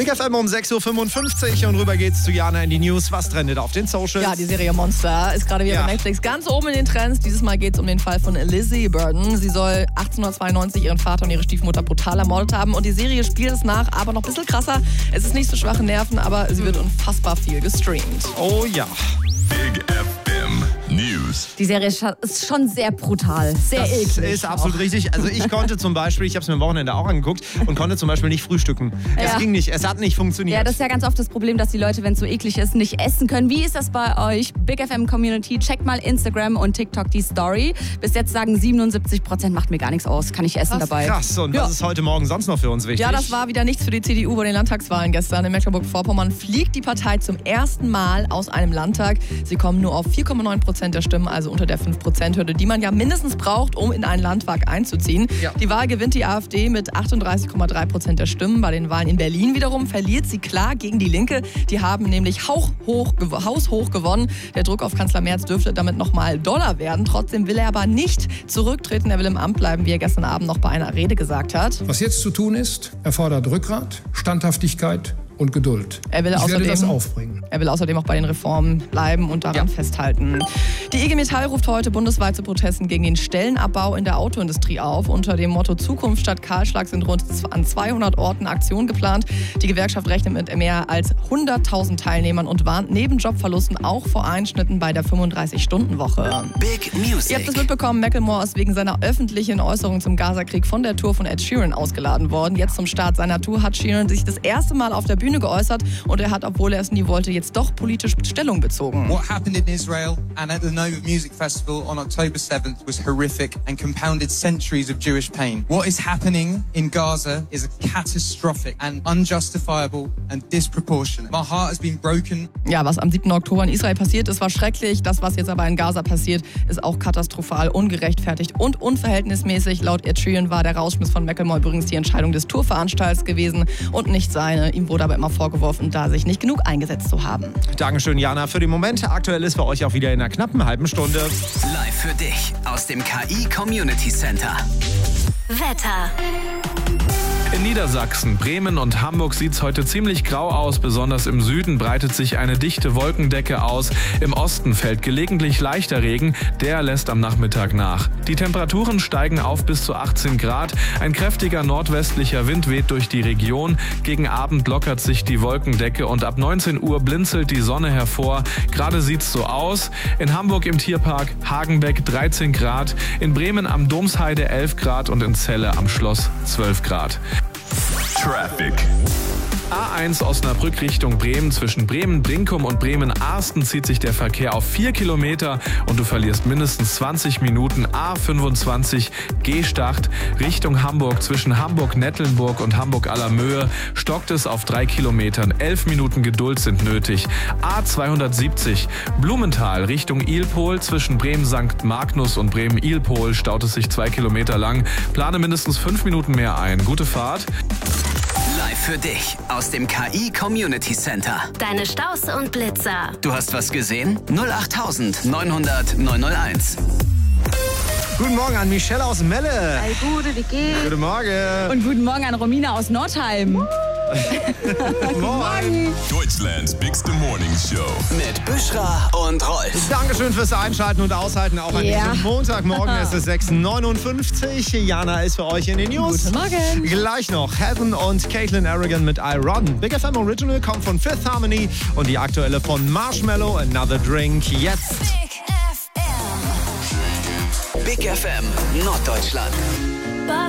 Big FM um 6.55 Uhr und rüber geht's zu Jana in die News. Was trendet auf den Socials? Ja, die Serie Monster ist gerade wieder bei Netflix ganz oben in den Trends. Dieses Mal geht es um den Fall von Lizzie Borden. Sie soll 1892 ihren Vater und ihre Stiefmutter brutal ermordet haben. Und die Serie spielt es nach, aber noch ein bisschen krasser. Es ist nicht so schwache Nerven, aber sie wird unfassbar viel gestreamt. Oh ja. Big FM News. Die Serie ist schon sehr brutal, sehr eklig. Das ist absolut richtig. Also ich konnte zum Beispiel, ich habe es mir am Wochenende auch angeguckt und konnte zum Beispiel nicht frühstücken. Es ging nicht, es hat nicht funktioniert. Ja, das ist ja ganz oft das Problem, dass die Leute, wenn es so eklig ist, nicht essen können. Wie ist das bei euch? Big FM Community, checkt mal Instagram und TikTok die Story. Bis jetzt sagen 77% macht mir gar nichts aus, kann ich essen dabei. Krass, und was ist heute Morgen sonst noch für uns wichtig? Ja, das war wieder nichts für die CDU bei den Landtagswahlen gestern. In Mecklenburg-Vorpommern fliegt die Partei zum ersten Mal aus einem Landtag. Sie kommen nur auf 4,9% der Stimmen, also unter der 5%-Hürde, die man ja mindestens braucht, um in einen Landtag einzuziehen. Ja. Die Wahl gewinnt die AfD mit 38,3% der Stimmen. Bei den Wahlen in Berlin wiederum verliert sie klar gegen die Linke. Die haben nämlich haushoch gewonnen. Der Druck auf Kanzler Merz dürfte damit nochmal doller werden. Trotzdem will er aber nicht zurücktreten. Er will im Amt bleiben, wie er gestern Abend noch bei einer Rede gesagt hat. Was jetzt zu tun ist, erfordert Rückgrat, Standhaftigkeit und Geduld. Ich werde das aufbringen. Er will außerdem auch bei den Reformen bleiben und daran festhalten. Die IG Metall ruft heute bundesweit zu Protesten gegen den Stellenabbau in der Autoindustrie auf. Unter dem Motto Zukunft statt Kahlschlag sind rund an 200 Orten Aktionen geplant. Die Gewerkschaft rechnet mit mehr als 100.000 Teilnehmern und warnt neben Jobverlusten auch vor Einschnitten bei der 35-Stunden-Woche. Big Music. Ihr habt es mitbekommen, Macklemore ist wegen seiner öffentlichen Äußerung zum Gazakrieg von der Tour von Ed Sheeran ausgeladen worden. Jetzt zum Start seiner Tour hat Sheeran sich das erste Mal auf der Bühne geäußert und er hat, obwohl er es nie wollte, jetzt doch politisch Stellung bezogen. What happened in Israel and at the Nova Music Festival on October 7th was horrific and compounded centuries of Jewish pain. What is happening in Gaza is catastrophic and unjustifiable and disproportionate. My heart has been broken. Ja, was am 7. Oktober in Israel passiert ist, war schrecklich. Das, was jetzt aber in Gaza passiert, ist auch katastrophal, ungerechtfertigt und unverhältnismäßig. Laut Ed Sheeran war der Rausschmiss von Macklemore übrigens die Entscheidung des Tourveranstalters gewesen und nicht seine. Ihm wurde aber immer vorgeworfen, da sich nicht genug eingesetzt zu haben. Dankeschön, Jana, für die Momente. Aktuell ist für euch auch wieder in einer knappen halben Stunde. Live für dich aus dem KI Community Center. Wetter. In Niedersachsen, Bremen und Hamburg sieht es heute ziemlich grau aus. Besonders im Süden breitet sich eine dichte Wolkendecke aus. Im Osten fällt gelegentlich leichter Regen. Der lässt am Nachmittag nach. Die Temperaturen steigen auf bis zu 18 Grad. Ein kräftiger nordwestlicher Wind weht durch die Region. Gegen Abend lockert sich die Wolkendecke und ab 19 Uhr blinzelt die Sonne hervor. Gerade sieht es so aus. In Hamburg im Tierpark Hagenbeck 13 Grad. In Bremen am Domsheide 11 Grad und in Celle am Schloss 12 Grad. Traffic. A1 Osnabrück Richtung Bremen. Zwischen Bremen-Brinkum und Bremen-Arsten zieht sich der Verkehr auf 4 Kilometer und du verlierst mindestens 20 Minuten. A25 Gstacht Richtung Hamburg. Zwischen Hamburg-Nettlenburg und Hamburg-Allermöhe stockt es auf 3 Kilometern. 11 Minuten Geduld sind nötig. A270 Blumenthal Richtung Ilpol. Zwischen Bremen-St. Magnus und Bremen-Ilpol staut es sich 2 Kilometer lang. Plane mindestens 5 Minuten mehr ein. Gute Fahrt. Live für dich aus dem KI Community Center. Deine Staus und Blitzer. Du hast was gesehen? 08000 900 901. Guten Morgen an Michelle aus Melle. Hi, Gute, wie geht's? Guten Morgen. Und guten Morgen an Romina aus Nordheim. Guten Morgen. Deutschlands Bigste Morning Show. Mit Büschra und Rolf. Dankeschön fürs Einschalten und Aushalten auch an diesem Montagmorgen. Es ist 6.59 Uhr. Jana ist für euch in den News. Guten Morgen. Gleich noch Heaven und Caitlin Arrogant mit I Run. Big FM Original kommt von Fifth Harmony und die aktuelle von Marshmallow, Another Drink. Jetzt. Big FM Norddeutschland.